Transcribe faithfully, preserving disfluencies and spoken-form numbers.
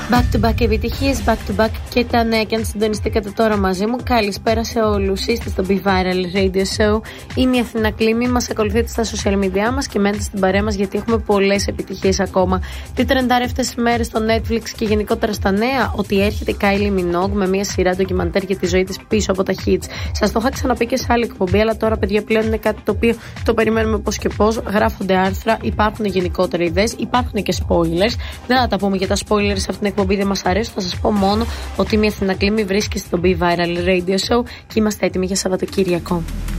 Back to back επιτυχίες, back to back και τα νέα. Και αν συντονιστήκατε τώρα μαζί μου, καλησπέρα σε όλους. Είστε στο Be Viral Radio Show. Είμαι η Αθηνά Κλίμη. Μας ακολουθείτε στα social media μας και μένετε στην παρέα μας γιατί έχουμε πολλές επιτυχίες ακόμα. Τι τρεντάρει αυτές τις μέρες στο Netflix και γενικότερα στα νέα? Ότι έρχεται η Kylie Minogue με μια σειρά ντοκιμαντέρ για τη ζωή της πίσω από τα hits. Σας το είχα ξαναπεί και σε άλλη εκπομπή, αλλά τώρα, παιδιά, πλέον είναι κάτι το οποίο το περιμένουμε πώς και πώς. Γράφονται άρθρα, υπάρχουν γενικότερα ιδέες, υπάρχουν και spoilers. Δεν θα τα πούμε για τα spoilers σε αυτήν την εκπομπή, δεν μας αρέσει. Θα σας πω μόνο ότι η Αθηνά Κλίμη βρίσκεται στο Be Viral Radio Show και είμαστε έτοιμοι για Σαββατοκύριακο.